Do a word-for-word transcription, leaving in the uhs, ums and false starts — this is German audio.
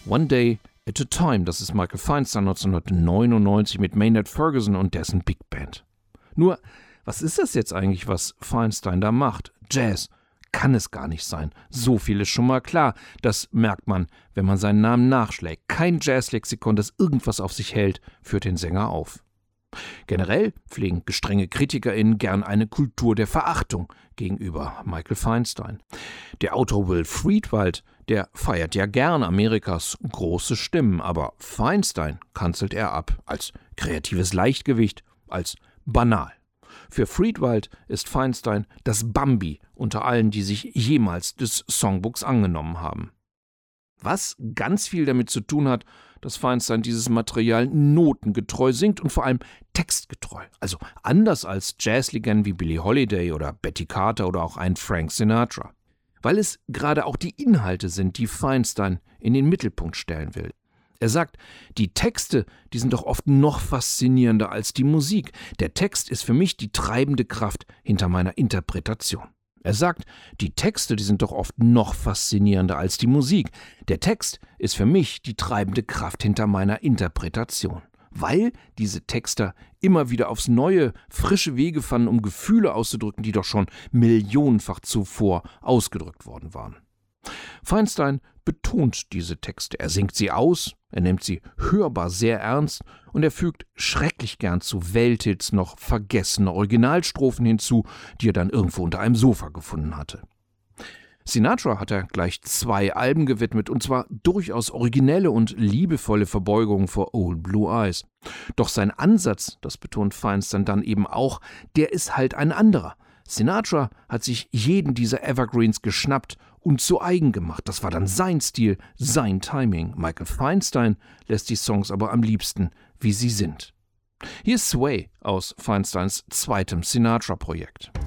One Day at a Time, das ist Michael Feinstein neunzehnhundertneunundneunzig mit Maynard Ferguson und dessen Big Band. Nur, was ist das jetzt eigentlich, was Feinstein da macht? Jazz kann es gar nicht sein. So viel ist schon mal klar. Das merkt man, wenn man seinen Namen nachschlägt. Kein Jazzlexikon, das irgendwas auf sich hält, führt den Sänger auf. Generell pflegen gestrenge KritikerInnen gern eine Kultur der Verachtung gegenüber Michael Feinstein. Der Autor Will Friedwald, der feiert ja gern Amerikas große Stimmen, aber Feinstein kanzelt er ab als kreatives Leichtgewicht, als banal. Für Friedwald ist Feinstein das Bambi unter allen, die sich jemals des Songbooks angenommen haben. Was ganz viel damit zu tun hat, dass Feinstein dieses Material notengetreu singt und vor allem textgetreu. Also anders als Jazzlegenden wie Billie Holiday oder Betty Carter oder auch ein Frank Sinatra. Weil es gerade auch die Inhalte sind, die Feinstein in den Mittelpunkt stellen will. Er sagt, die Texte, die sind doch oft noch faszinierender als die Musik. Der Text ist für mich die treibende Kraft hinter meiner Interpretation. Er sagt, die Texte, die sind doch oft noch faszinierender als die Musik. Der Text ist für mich die treibende Kraft hinter meiner Interpretation. Weil diese Texter immer wieder aufs Neue frische Wege fanden, um Gefühle auszudrücken, die doch schon millionenfach zuvor ausgedrückt worden waren. Feinstein betont diese Texte. Er singt sie aus, er nimmt sie hörbar sehr ernst und er fügt schrecklich gern zu Welthits noch vergessene Originalstrophen hinzu, die er dann irgendwo unter einem Sofa gefunden hatte. Sinatra hat er gleich zwei Alben gewidmet, und zwar durchaus originelle und liebevolle Verbeugungen vor Old Blue Eyes. Doch sein Ansatz, das betont Feinstein dann eben auch, der ist halt ein anderer. Sinatra hat sich jeden dieser Evergreens geschnappt und zu eigen gemacht. Das war dann sein Stil, sein Timing. Michael Feinstein lässt die Songs aber am liebsten, wie sie sind. Hier ist Sway aus Feinsteins zweitem Sinatra-Projekt.